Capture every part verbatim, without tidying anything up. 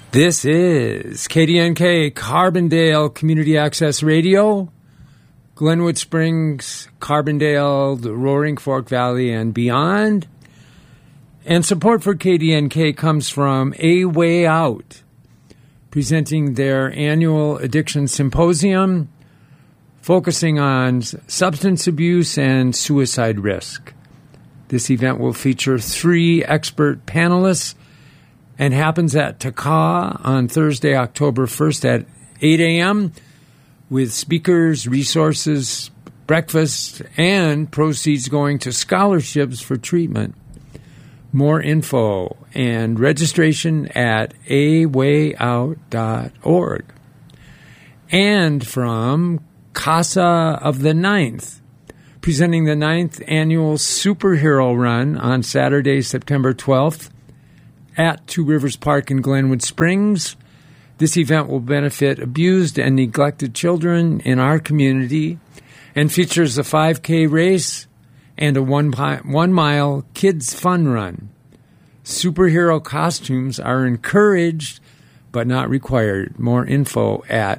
This is K D N K Carbondale Community Access Radio, Glenwood Springs, Carbondale, the Roaring Fork Valley, and beyond. And support for K D N K comes from A Way Out, presenting their annual Addiction Symposium, focusing on substance abuse and suicide risk. This event will feature three expert panelists and happens at Taka on Thursday, October first at eight a.m. with speakers, resources, breakfast, and proceeds going to scholarships for treatment. More info and registration at a way out dot org. And from Casa of the Ninth, presenting the ninth annual Superhero Run on Saturday, September twelfth at Two Rivers Park in Glenwood Springs. This event will benefit abused and neglected children in our community and features a five K race and a one, pi- one mile kids fun run. Superhero costumes are encouraged but not required. More info at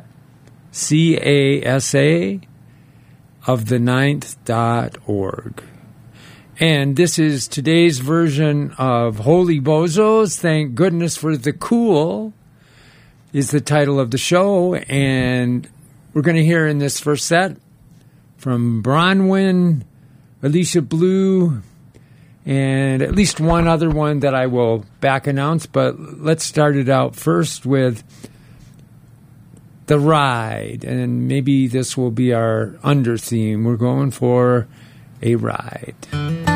casa of the ninth dot org. And this is today's version of Holy Bozos. Thank goodness for the cool is the title of the show. And we're going to hear in this first set from Bronwyn, Alicia Blue, and at least one other one that I will back announce. But let's start it out first with The Ride. And maybe this will be our under theme. We're going for a ride.